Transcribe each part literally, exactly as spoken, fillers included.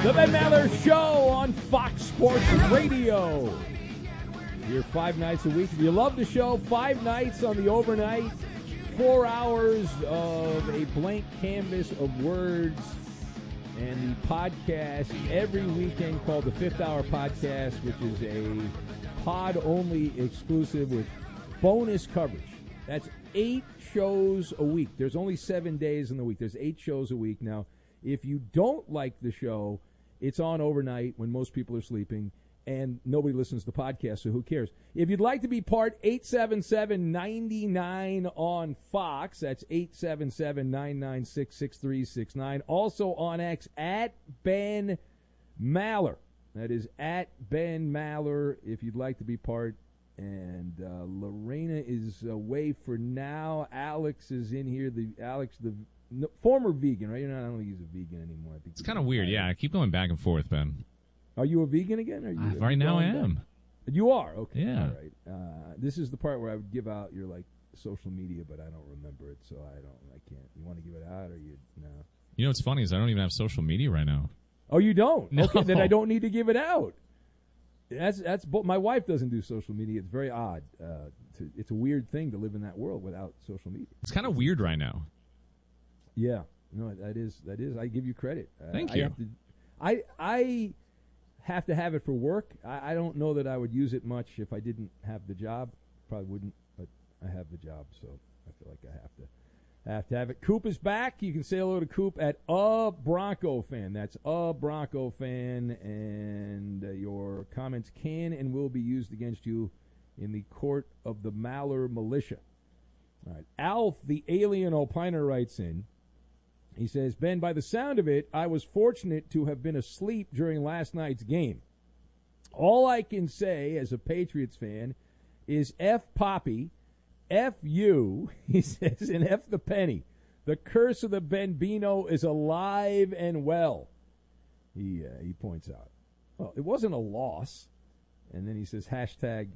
The Ben Maller Show on Fox Sports Radio. Here five nights a week. If you love the show, five nights on the overnight, four hours of a blank canvas of words, and the podcast every weekend called the Fifth Hour Podcast, which is a pod-only exclusive with bonus coverage. That's eight shows a week. There's only seven days in the week. There's eight shows a week. Now, if you don't like the show, it's on overnight when most people are sleeping, and nobody listens to podcasts, so who cares? If you'd like to be part, eight seven seven, nine nine on Fox. That's eight seven seven, nine nine six, six three six nine. Also on X, at Ben Maller. That is at Ben Maller if you'd like to be part. And uh, Lorena is away for now. Alex is in here. The Alex, the no, former vegan, right? You're not, I don't think he's a vegan anymore. I think it's kind of weird. Yeah, I keep going back and forth, Ben. Are you a vegan again? Are you, uh, right now I am. Back? You are? Okay. Yeah. All right. Uh, this is the part where I would give out your, like, social media, but I don't remember it, so I don't, I can't. You want to give it out or you, no? You know what's funny is I don't even have social media right now. Oh, you don't? No. Okay, then I don't need to give it out. That's, that's, my wife doesn't do social media. It's very odd. Uh, to, it's a weird thing to live in that world without social media. It's kind of weird right now. Yeah. No, that is, that is, I give you credit. Thank uh, you. I have to, I, I have to have it for work. I, I don't know that I would use it much if I didn't have the job. Probably wouldn't, but I have the job, so I feel like I have to have to have it. Coop is back. You can say hello to Coop at A Bronco Fan. That's A Bronco Fan, and uh, your comments can and will be used against you in the court of the Maller Militia. All right. Alf, the alien opiner, writes in. He says, Ben, by the sound of it, I was fortunate to have been asleep during last night's game. All I can say as a Patriots fan is F Poppy, F you, he says, and F the penny. The curse of the Bambino is alive and well, he, uh, he points out. Well, it wasn't a loss. And then he says, hashtag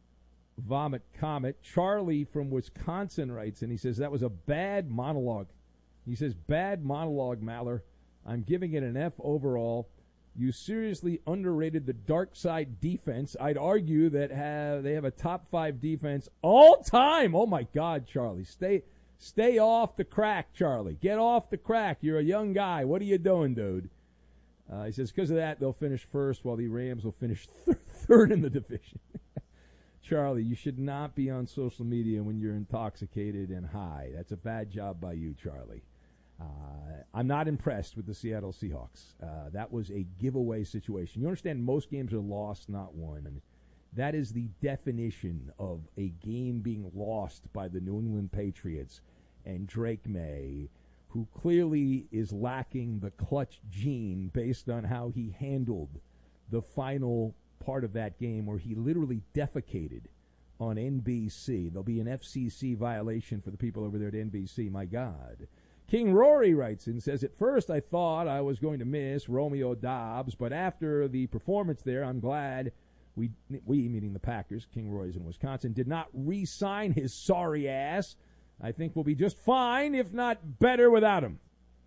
vomit comet. Charlie from Wisconsin writes, and he says, that was a bad monologue. He says, bad monologue, Maller. I'm giving it an F overall. You seriously underrated the dark side defense. I'd argue that have they have a top five defense all time. Oh, my God, Charlie. Stay stay off the crack, Charlie. Get off the crack. You're a young guy. What are you doing, dude? Uh, he says, because of that, they'll finish first while the Rams will finish th- third in the division. Charlie, you should not be on social media when you're intoxicated and high. That's a bad job by you, Charlie. Uh, I'm not impressed with the Seattle Seahawks. Uh, that was a giveaway situation. You understand most games are lost, not won. And that is the definition of a game being lost by the New England Patriots and Drake May, who clearly is lacking the clutch gene based on how he handled the final part of that game where he literally defecated on N B C. There'll be an F C C violation for the people over there at N B C. My God. King Rory writes and says, at first I thought I was going to miss Romeo Doubs, but after the performance there, I'm glad we, we meaning the Packers, King Rory's in Wisconsin, did not re-sign his sorry ass. I think we'll be just fine, if not better, without him.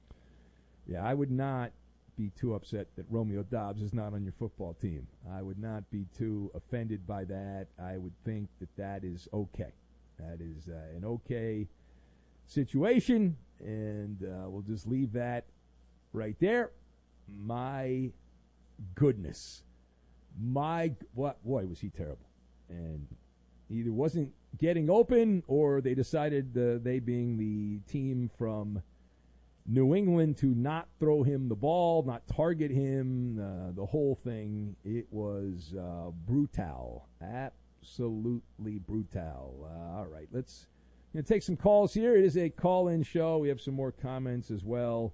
Yeah, I would not be too upset that Romeo Doubs is not on your football team. I would not be too offended by that. I would think that that is okay. That is uh, an okay situation, and uh, we'll just leave that right there. My goodness. My, what, boy, was he terrible. And either wasn't getting open or they decided, uh, they being the team from New England, to not throw him the ball, not target him, uh, the whole thing. It was uh, brutal. Absolutely brutal. Uh, all right, let's gonna take some calls here. It is a call-in show. We have some more comments as well.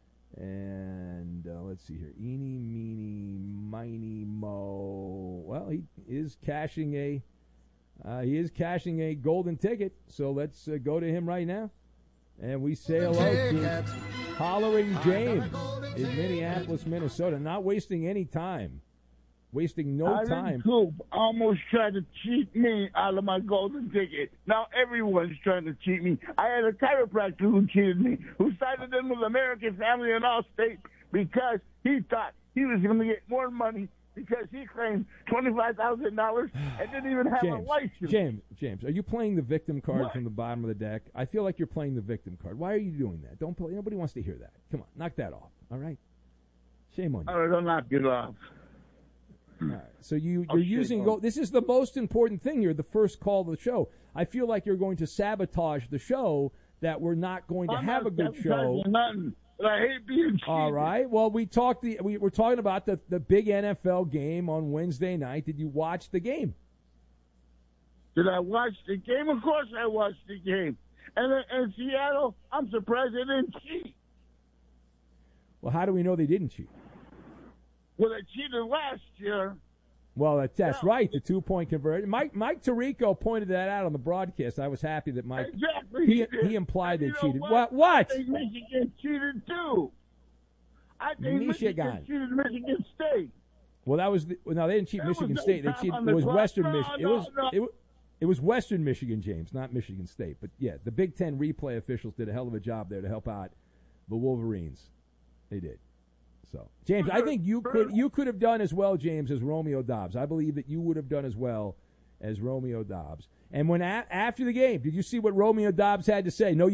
And uh, let's see here. Eeny, meeny, miny, mo. Well, he is cashing a uh, he is cashing a golden ticket. So let's uh, go to him right now. And we say hello to Hollering James in Minneapolis, Minnesota. Not wasting any time. Wasting no Alan time. Coop almost tried to cheat me out of my golden ticket. Now everyone's trying to cheat me. I had a chiropractor who cheated me, who sided in with American Family and Allstate because he thought he was going to get more money because he claimed twenty-five thousand dollars and didn't even have James, a license. James, James, are you playing the victim card What? from the bottom of the deck? I feel like you're playing the victim card. Why are you doing that? Don't play. Nobody wants to hear that. Come on, knock that off. All right. Shame on you. All right, I'll knock it off. All right. So you, Oh, you're shit, using. oh. Go, this is the most important thing here. The first call of the show. I feel like you're going to sabotage the show. That we're not going to I'm have not a good show. sabotaging Nothing, but I hate being cheated. All right. Well, we talked. The we were talking about the the big N F L game on Wednesday night. Did you watch the game? Did I watch the game? Of course I watched the game. And in, in Seattle, I'm surprised they didn't cheat. Well, how do we know they didn't cheat? Well, they cheated last year. Well, that's, that's Yeah. right. The two point conversion. Mike Mike Tirico pointed that out on the broadcast. I was happy that Mike. Exactly. He did. he implied they And you know cheated. What? What? What? I think Michigan cheated too. I think Michigan. Michigan cheated Michigan State. Well, that was the, well, no, they didn't cheat That was Michigan no State. They time cheated. on It the was clock. Western No, Michigan. It no, was no. it, wa- it was Western Michigan, James, not Michigan State. But yeah, the Big Ten replay officials did a hell of a job there to help out the Wolverines. They did. So, James, I think you could you could have done as well, James, as Romeo Dobbs. I believe that you would have done as well as Romeo Dobbs. And when a, after the game, did you see what Romeo Dobbs had to say? No.